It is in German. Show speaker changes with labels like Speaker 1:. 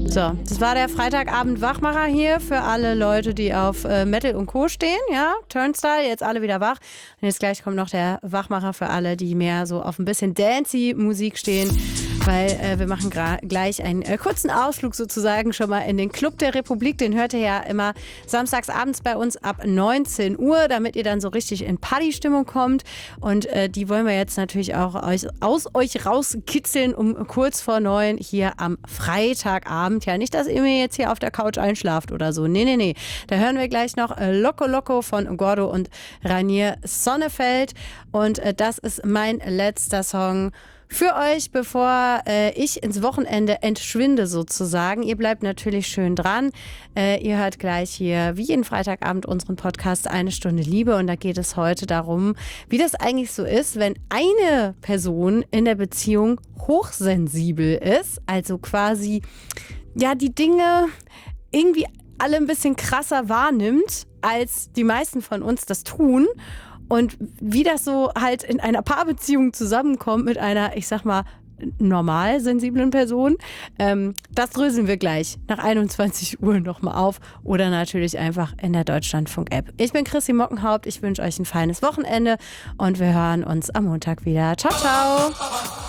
Speaker 1: So, das war der Freitagabend-Wachmacher hier für alle Leute, die auf Metal und Co. stehen, ja, Turnstile, jetzt alle wieder wach. Und jetzt gleich kommt noch der Wachmacher für alle, die mehr so auf ein bisschen dancey Musik stehen, weil wir machen gleich einen kurzen Ausflug sozusagen schon mal in den Club der Republik. Den hört ihr ja immer samstags abends bei uns ab 19 Uhr, damit ihr dann so richtig in Partystimmung kommt. Und die wollen wir jetzt natürlich auch aus euch rauskitzeln um kurz vor 9 hier am Freitagabend. Ja, nicht, dass ihr mir jetzt hier auf der Couch einschlaft oder so. Nee. Da hören wir gleich noch Loco Loco von Gordo und Rainier Sonnefeld. Und das ist mein letzter Song für euch, bevor ich ins Wochenende entschwinde sozusagen. Ihr bleibt natürlich schön dran. Ihr hört gleich hier wie jeden Freitagabend unseren Podcast Eine Stunde Liebe. Und da geht es heute darum, wie das eigentlich so ist, wenn eine Person in der Beziehung hochsensibel ist. Also quasi, ja, die Dinge irgendwie alle ein bisschen krasser wahrnimmt, als die meisten von uns das tun. Und wie das so halt in einer Paarbeziehung zusammenkommt mit einer, ich sag mal, normal sensiblen Person, das dröseln wir gleich nach 21 Uhr nochmal auf oder natürlich einfach in der Deutschlandfunk-App. Ich bin Chrissy Mockenhaupt, ich wünsche euch ein feines Wochenende und wir hören uns am Montag wieder. Ciao, ciao!